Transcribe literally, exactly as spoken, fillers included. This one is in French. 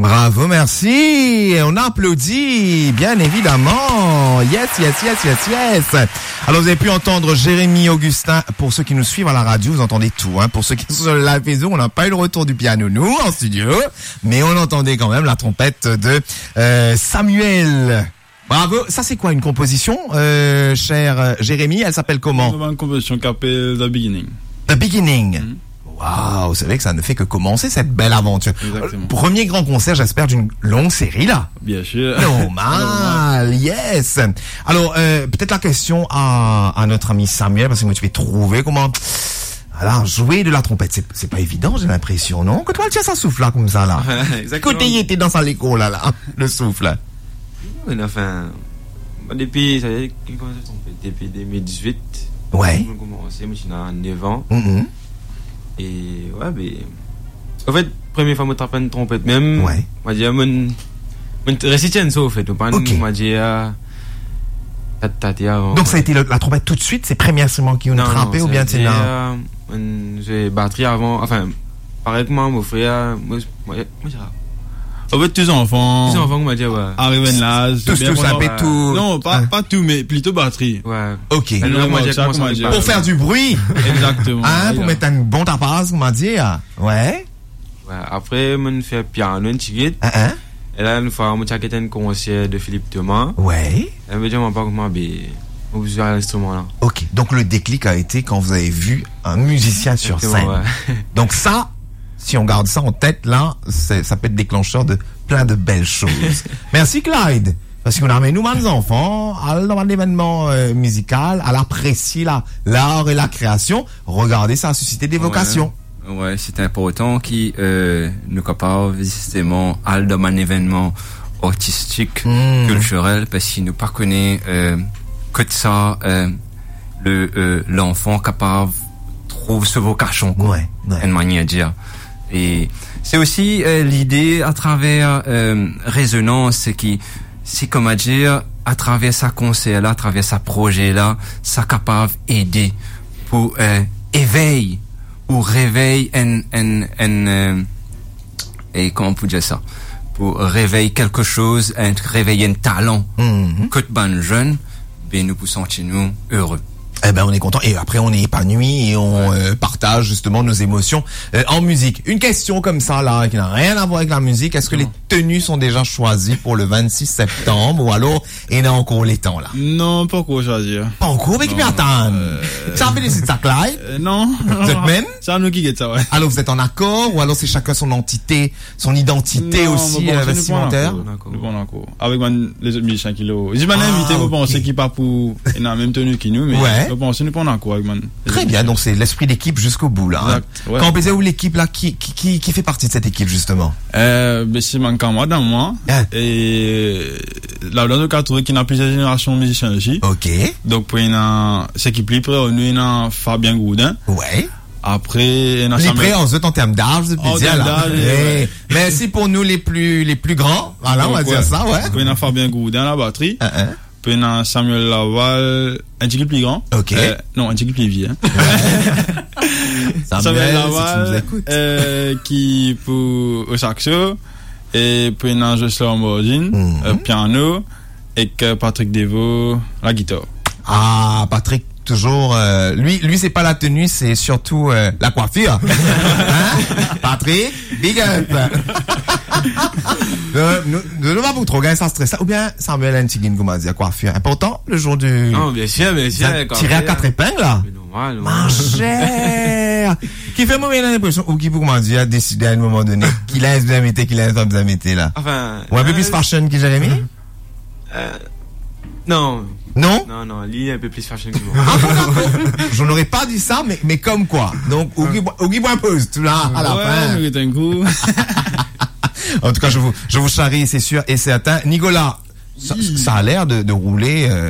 Bravo, merci. Et on applaudit, bien évidemment. Yes, yes, yes, yes, yes. Alors, vous avez pu entendre Jérémy Augustin. Pour ceux qui nous suivent à la radio, vous entendez tout. Hein. Pour ceux qui sont sur le live Facebook, on n'a pas eu le retour du piano, nous, en studio. Mais on entendait quand même la trompette de euh, Samuel. Bravo. Ça, c'est quoi, une composition, euh, cher Jérémy? Elle s'appelle comment? Une composition qui s'appelle The Beginning. The Beginning. Mm-hmm. Waouh, vous savez que ça ne fait que commencer cette belle aventure. Exactement. Premier grand concert, j'espère, d'une longue série, là. Bien sûr. Normal, yes. Alors, euh, peut-être la question à, à notre ami Samuel, parce que moi, tu vas trouver comment... Alors, jouer de la trompette, c'est, c'est pas évident, j'ai l'impression, non? Que toi, tu as ça souffle, là, comme ça, là. Exactement. Côté, il était dans sa l'écho, là, là, le souffle. Oui, enfin, depuis, ça veut dire qu'il commence à tromper, depuis deux mille dix-huit. Ouais. J'ai commencé, moi, je suis à neuf ans. Mm-hmm. Et ouais, mais. En fait, première fois que je t'apprends une trompette même. Ouais. Moi, je dis, mon. Mon récipient, ça, au fait. Ok. Moi, je dis, avant. Donc, ça a été le, la trompette tout de suite, c'est le premier instrument qui ont frappé, ou bien c'est là? J'ai batterie avant, enfin, pareil que moi, mon frère, moi, moi, moi, En fait, tous enfants. Tous enfants, on m'a dit, ouais. Arrivent là. Tous, tous, un peu tout. Non, pas, pas tout, mais plutôt batterie. Ouais. Ok. Et là, moi, j'ai ça, commencé à comment dire. Pour faire du bruit. Exactement. Hein, pour mettre un bon tapas, comment dire. Ouais. Ouais. Après, on fait piano, un petit Hein, hein. Et là, une fois, on a été un concert de Philippe Thomas. Ouais. Elle me dit, on pas comment, mais, on peut jouer à l'instrument là. Ok. Donc, le déclic a été quand vous avez vu un musicien sur scène. Ouais. Donc, ça, si on garde ça en tête, là, c'est, ça peut être déclencheur de plein de belles choses. Merci, Clyde. Parce qu'on a amené nous, les enfants, à l'événement euh, musical, à l'apprécier là, l'art et la création. Regardez, ça a suscité des vocations. Ouais, ouais, c'est important qui euh, nous capable justement à dans un événement artistique, mmh. culturel, parce qu'il nous pas connaît euh, que de ça, euh, le euh, l'enfant capable trouve ce vocation, quoi, ouais, ouais. une manière de dire. Et c'est aussi euh, l'idée à travers euh, résonance, c'est qui, c'est comme à dire à travers sa concert là, à travers sa projet là, ça capable aider pour euh, éveil ou réveil en en en euh, et comment on peut dire ça, pour réveiller quelque chose, un réveiller un talent Mm-hmm. que de bonnes jeunes, ben nous pour sentir nous heureux. Eh ben, on est content. Et après, on est épanoui et on euh, partage justement nos émotions euh, en musique. Une question comme ça, là, qui n'a rien à voir avec la musique. Est-ce que non. les tenues sont déjà choisies pour le vingt-six septembre ou alors il y en a encore les temps, là? Non, pas quoi choisir. Pas encore, mais qui Non, m'attend? euh, Ça fait des sites à Clyde? Euh, non. Vous êtes même? C'est à nous qui guette ça, ouais. Alors, vous êtes en accord ou alors c'est chacun son entité, son identité Non, aussi bon, euh, c'est nous pas en vestimentaire? accord. Nous pas en accord. Avec man, les autres musiciens qui l'ont. J'ai pas invité, Ah, vous ok. pensez qu'ils pas pour, ils ont la même tenue que nous, mais, Ouais. vous pensez nous pas en accord avec man. Très bien, donc c'est l'esprit d'équipe jusqu'au bout, là. Hein. Exact, ouais. Quand on faisait où l'équipe, là, qui, qui, qui, qui fait partie de cette équipe, justement? Euh, ben, c'est mon camarade dans moi. Ah. Et, là, dans le cas, trouvé qu'il y a plusieurs générations de musiciens aussi. Ok. Donc, pour une, c'est qui plus près, nous, il y a Fabien Goudin. Ouais. Après, il y a Les prêts, on se en termes d'âge, depuis En dire, termes là. d'âge, Ouais. ouais. Mais si pour nous, les plus, les plus grands, voilà, on va Donc, dire ouais. ça, ouais. Puis il y a Fabien Goudin, la batterie. Hein, hein. Puis il y a Samuel Laval, un petit peu plus grand. Ok. Euh, non, un petit peu plus vieux, hein. Samuel, Samuel si tu nous Laval, écoutes. euh, qui pour au saxo, et puis il y a Jocelyn Morgine, Mhm. euh, piano, et que Patrick Devaux, la guitare. Ah, Patrick, toujours, euh, lui, lui, c'est pas la tenue, c'est surtout, euh, la coiffure. Hein? Patrick, big up. Euh, nous, nous, nous, va vous trop gagner ça stresse. Ou bien, Samuel Antigin, comment dire, coiffure. Important, le jour du, Non, bien sûr, bien sûr. tiré à quatre épingles, là. Mais normal, Ma normal. chère, qui fait moi l'impression, ou qui, pour comment dire, décider à un moment donné, qu'il a bien mettre, qu'il a bien mettre, là. Enfin. Ou un peu euh, plus fashion que Jérémy? euh, Non. Non? Non, non, lui, un peu plus fashion que moi. Ah bon, d'accord. Je n'aurais pas dit ça, mais, mais comme quoi. Donc, Ougi boit un peu, tout là, à la ouais, fin. nous, c'est un coup. En tout cas, je vous, je vous charrie, c'est sûr et certain. Nicolas, ça, ça a l'air de, de rouler, euh,